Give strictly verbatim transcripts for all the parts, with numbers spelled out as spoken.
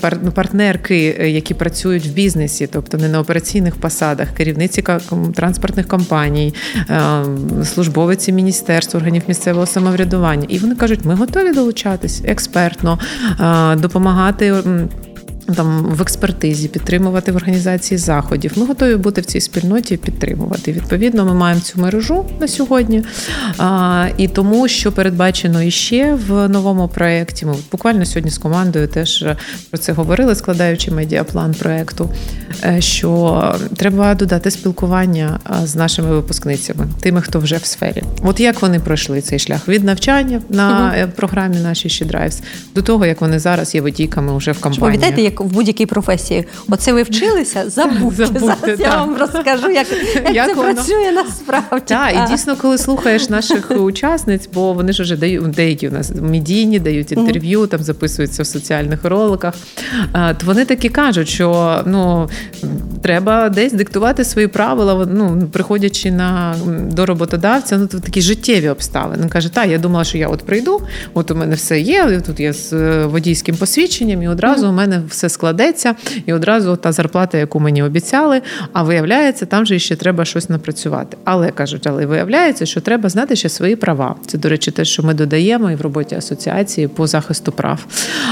партнерки, які працюють в бізнесі, тобто не на операційних посадах, керівниці транспортних компаній, службовиці міністерств, органів місцевого самоврядування. І вони кажуть, ми готові долучатись експертно, допомагати там в експертизі, підтримувати в організації заходів. Ми готові бути в цій спільноті і підтримувати. Відповідно, ми маємо цю мережу на сьогодні. А, і тому, що передбачено іще в новому проєкті, ми буквально сьогодні з командою теж про це говорили, складаючи медіаплан проєкту, що треба додати спілкування з нашими випускницями, тими, хто вже в сфері. От як вони пройшли цей шлях від навчання на угу. програмі нашій She Drives до того, як вони зараз є водійками вже в компанії. Як в будь-якій професії. Оце ви вчилися? Забудьте. Забудьте Зараз так. я вам розкажу, як, як, як це воно працює насправді. Так, і дійсно, коли слухаєш наших учасниць, бо вони ж вже дають, деякі у нас медійні, дають інтерв'ю, mm-hmm. там записуються в соціальних роликах, то вони таки кажуть, що ну, треба десь диктувати свої правила, ну, приходячи на, до роботодавця, ну, такі життєві обставини. Він каже, так, я думала, що я от прийду, от у мене все є, тут я з водійським посвідченням, і одразу mm-hmm. у мене все складеться, і одразу та зарплата, яку мені обіцяли, а виявляється, там же ще треба щось напрацювати. Але, кажуть, але виявляється, що треба знати ще свої права. Це, до речі, те, що ми додаємо і в роботі асоціації по захисту прав.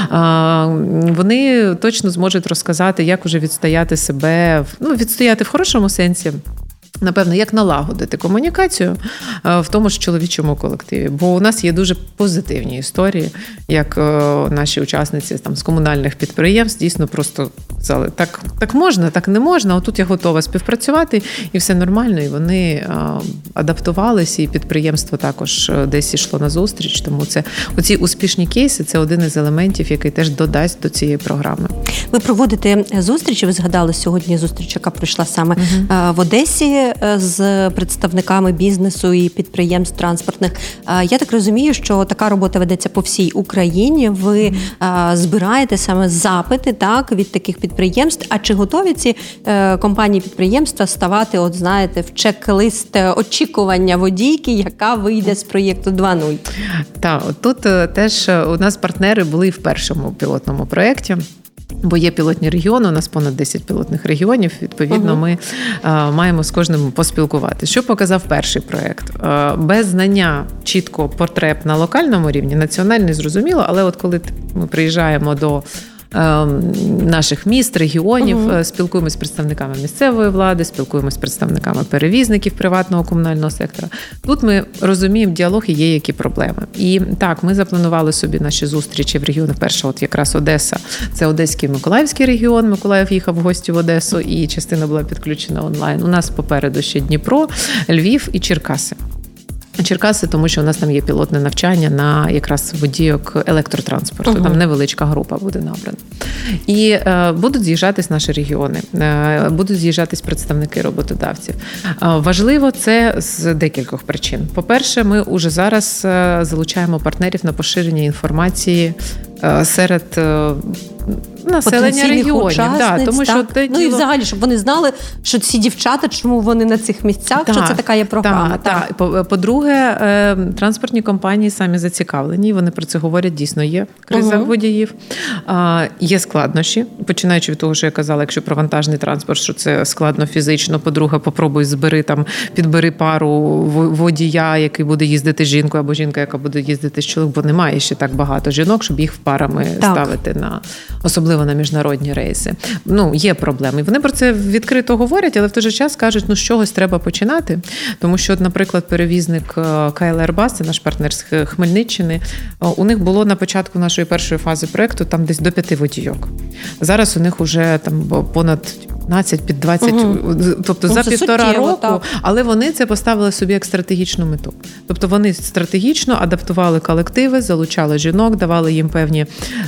Вони точно зможуть розказати, як уже відстояти себе, ну, відстояти в хорошому сенсі, напевно, як налагодити комунікацію в тому ж чоловічому колективі. Бо у нас є дуже позитивні історії, як наші учасниці там, з комунальних підприємств дійсно просто сказали, так, так можна, так не можна, отут я готова співпрацювати, і все нормально, і вони адаптувалися, і підприємство також десь йшло на зустріч. Тому це, оці успішні кейси – це один із елементів, який теж додасть до цієї програми. Ви проводите зустрічі, ви згадали сьогодні зустріч, яка пройшла саме угу. в Одесі з представниками бізнесу і підприємств транспортних. Я так розумію, що така робота ведеться по всій Україні. Ви mm. збираєте саме запити, так, від таких підприємств. А чи готові ці компанії-підприємства ставати, от знаєте, в чек-лист очікування водійки, яка вийде з проєкту два нуль? Так, тут теж у нас партнери були в першому пілотному проєкті. Бо є пілотні регіони, у нас понад десять пілотних регіонів, відповідно, uh-huh. ми а, маємо з кожним поспілкуватися. Що показав перший проєкт? А, без знання чітко потреб на локальному рівні, національний зрозуміло, але от коли ми приїжджаємо до наших міст, регіонів, uh-huh. спілкуємося з представниками місцевої влади, спілкуємося з представниками перевізників приватного комунального сектора. Тут ми розуміємо діалог і є які проблеми. І так, ми запланували собі наші зустрічі в регіонах. Перша, от якраз Одеса, це Одеський і Миколаївський регіон. Миколаїв їхав в гості в Одесу, і частина була підключена онлайн. У нас попереду ще Дніпро, Львів і Черкаси. Черкаси, тому що у нас там є пілотне навчання на якраз водійок електротранспорту. Uh-huh. Там невеличка група буде набрана. І е, будуть з'їжджатись наші регіони, е, будуть з'їжджатись представники роботодавців. Е, важливо це з декількох причин. По-перше, ми уже зараз е, залучаємо партнерів на поширення інформації е, серед е, населення регіонів. Да, тому що ну діло... і взагалі, щоб вони знали, що ці дівчата, чому вони на цих місцях, так, що це така є програма. Так, так. По, по-друге, транспортні компанії самі зацікавлені, вони про це говорять, дійсно є криза угу. водіїв. А, є складнощі, починаючи від того, що я казала, якщо про вантажний транспорт, що це складно фізично. По-друге, попробуй збери там, підбери пару водія, який буде їздити з жінкою, або жінка, яка буде їздити з чоловіком, бо немає ще так багато жінок, щоб їх парами так. ставити на, особливо на міжнародні рейси. Ну, є проблеми. Вони про це відкрито говорять, але в той же час кажуть, ну, з чогось треба починати. Тому що, наприклад, перевізник ка ел ар Бас, це наш партнер з Хмельниччини, у них було на початку нашої першої фази проєкту там десь до п'яти водійок. Зараз у них вже там понад п'ятнадцять під двадцять, угу. тобто ну, за півтора суттєво, року, так. але вони це поставили собі як стратегічну мету. Тобто вони стратегічно адаптували колективи, залучали жінок, давали їм певні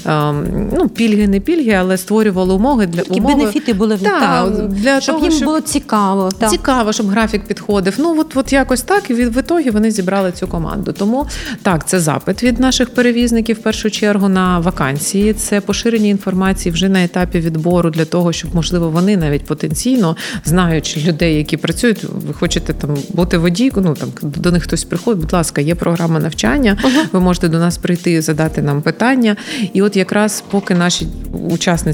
ем, ну, пільги, не пільги, але створювали умови для Такі умови. бенефіти були та, там, для щоб того, їм щоб... було цікаво. Так. Цікаво, щоб графік підходив. Ну, от, от якось так, і в ітогі вони зібрали цю команду. Тому, так, це запит від наших перевізників, в першу чергу, на вакансії. Це поширення інформації вже на етапі відбору для того, щоб, можливо, вони навіть потенційно, знаючи людей, які працюють, ви хочете там бути водійкою, ну там до них хтось приходить, будь ласка, є програма навчання, uh-huh. ви можете до нас прийти і задати нам питання. І от якраз поки наші учасниці